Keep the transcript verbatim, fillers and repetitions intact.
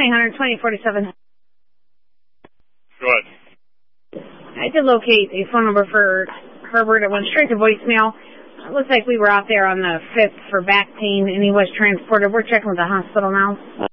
eight hundred, twenty forty-seven. Go ahead. I did locate a phone number for Herbert. It went straight to voicemail. It looks like we were out there on the fifth for back pain, and he was transported. We're checking with the hospital now.